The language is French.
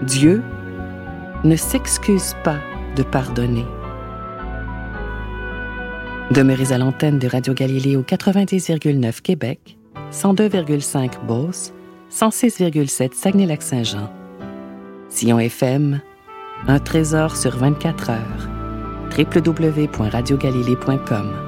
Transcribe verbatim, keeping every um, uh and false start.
Dieu ne s'excuse pas de pardonner. Demeurez à l'antenne de Radio Galiléo quatre-vingt-dix virgule neuf Québec, cent deux virgule cinq Beauce, cent six virgule sept Saguenay-Lac-Saint-Jean. Sion F M, un trésor sur vingt-quatre heures. w w w point radio galilée point com